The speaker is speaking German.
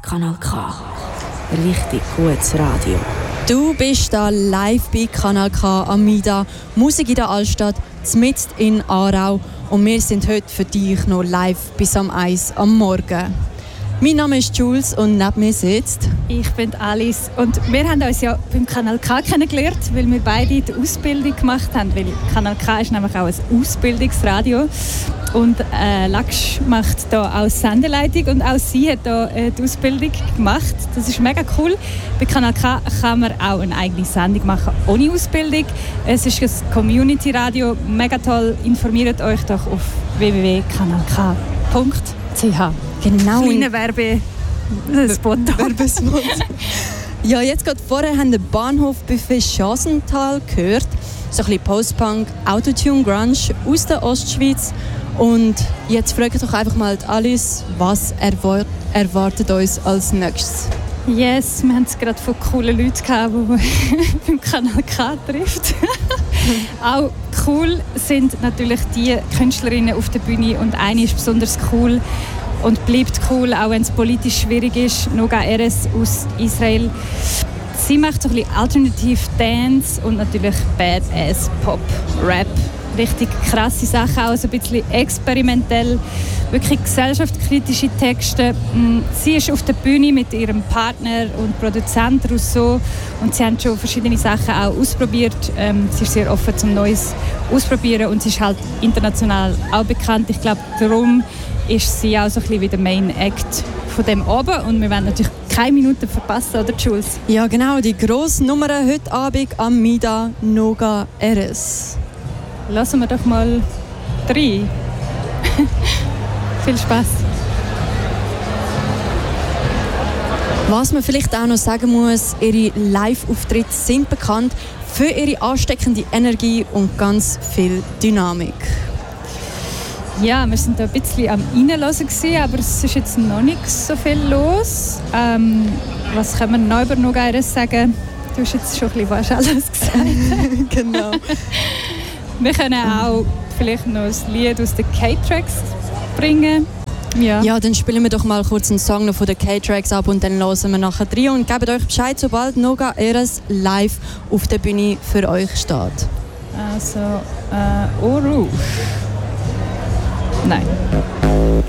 Kanal K. Richtig gutes Radio. Du bist da live bei Kanal K am Mida. Musik in der Altstadt, mitten in Aarau. Und wir sind heute für dich noch live bis am 1 am Morgen. Mein Name ist Jules und neben mir sitzt... Ich bin Alice und wir haben uns ja beim Kanal K kennengelernt, weil wir beide die Ausbildung gemacht haben. Weil Kanal K ist nämlich auch ein Ausbildungsradio und Laksch macht da auch Sendeleitung und auch sie hat da die Ausbildung gemacht. Das ist mega cool. Bei Kanal K kann man auch eine eigene Sendung machen ohne Ausbildung. Es ist ein Community-Radio, mega toll. Informiert euch doch auf www.kanalk.ch. Genau. Kleiner Werbespot. Ja, jetzt gerade vorher haben wir den Bahnhofbuffet Schassental gehört. So ein bisschen Post-Punk, Autotune, Grunge aus der Ostschweiz. Und jetzt frage ich doch einfach mal Alice, was erwartet uns als nächstes? Yes, wir haben es gerade von coolen Leuten gehabt, die man beim Kanal K trifft. Auch cool sind natürlich die Künstlerinnen auf der Bühne und eine ist besonders cool und bleibt cool, auch wenn es politisch schwierig ist. Noga Erez aus Israel. Sie macht so ein bisschen Alternative Dance und natürlich Badass Pop, Rap. Richtig krasse Sachen, auch so ein bisschen experimentell, wirklich gesellschaftskritische Texte. Sie ist auf der Bühne mit ihrem Partner und Produzent Rousseau und sie haben schon verschiedene Sachen auch ausprobiert. Sie ist sehr offen zum Neues ausprobieren und sie ist halt international auch bekannt. Ich glaube, darum ist sie auch so ein bisschen wie der Main Act von dem oben und wir werden natürlich keine Minute verpassen, oder Jules? Ja genau, die grosse Nummer heute Abend am Mida Noga Erez. Lassen wir doch mal rein. Viel Spaß. Was man vielleicht auch noch sagen muss, ihre Live-Auftritte sind bekannt für ihre ansteckende Energie und ganz viel Dynamik. Ja, wir sind da ein bisschen am Reinhören gewesen, aber es ist jetzt noch nicht so viel los. Was können wir noch über Noga Erez sagen? Du hast jetzt schon ein bisschen fast alles gesagt. Genau. Wir können auch vielleicht noch ein Lied aus den K-Tracks bringen. Ja, dann spielen wir doch mal kurz einen Song noch von den K-Tracks ab und dann hören wir nachher rein und geben euch Bescheid, sobald Noga Erez live auf der Bühne für euch steht. Also, Eau Rouge. Nein.